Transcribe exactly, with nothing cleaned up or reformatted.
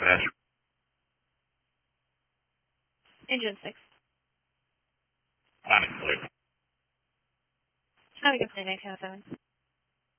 fast. Engine six. Landing clear. Have a good day, nine seven seven.